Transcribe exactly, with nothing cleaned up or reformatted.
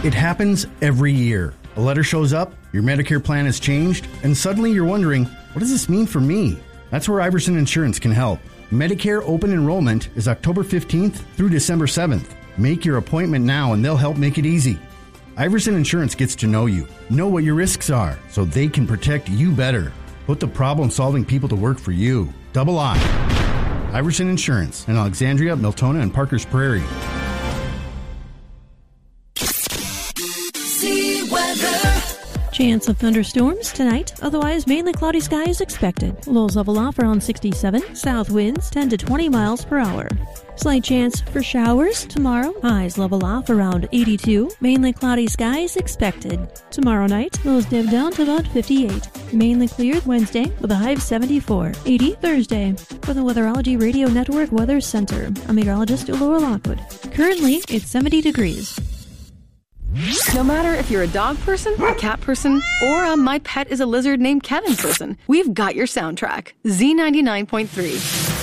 It happens every year. A letter shows up, your Medicare plan has changed, and suddenly you're wondering, what does this mean for me? That's where Iverson Insurance can help. Medicare open enrollment is October fifteenth through December seventh. Make your appointment now and they'll help make it easy. Iverson Insurance gets to know you, know what your risks are, so they can protect you better. Put the problem-solving people to work for you. Double I. Iverson Insurance in Alexandria, Miltona, and Parker's Prairie. Chance of thunderstorms tonight, otherwise mainly cloudy skies expected. Lows level off around sixty-seven, south winds ten to twenty miles per hour. Slight chance for showers tomorrow, highs level off around eighty-two, mainly cloudy skies expected. Tomorrow night, lows dip down to about fifty-eight. Mainly cleared Wednesday with a high of seventy-four. eighty Thursday. For the Weatherology Radio Network Weather Center, I'm meteorologist Laura Lockwood. Currently, it's seventy degrees. No matter if you're a dog person, a cat person, or a my pet is a lizard named Kevin person, we've got your soundtrack. Z ninety-nine point three.